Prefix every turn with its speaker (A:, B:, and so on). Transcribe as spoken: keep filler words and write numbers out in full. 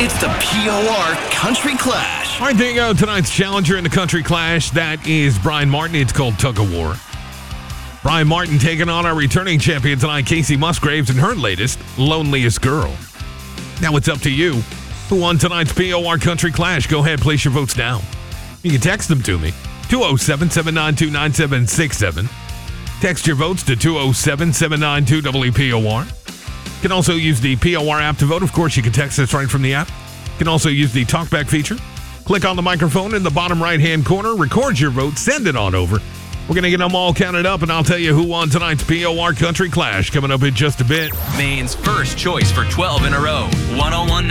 A: It's the P O R Country Clash.
B: All right, there you go. Tonight's challenger in the Country Clash. That is Brian Martin. It's called Tug of War. Brian Martin taking on our returning champion tonight, Casey Musgraves, and her latest, Loneliest Girl. Now it's up to you. Who won tonight's P O R Country Clash? Go ahead, place your votes now. You can text them to me, two oh seven, seven nine two, nine seven six seven. Text your votes to two oh seven, seven nine two, W E P O R. You can also use the P O R app to vote. Of course, you can text us right from the app. You can also use the TalkBack feature. Click on the microphone in the bottom right-hand corner, record your vote, send it on over. We're going to get them all counted up, and I'll tell you who won tonight's P O R Country Clash coming up in just a bit.
A: Maine's first choice for twelve in a row. one oh one point nine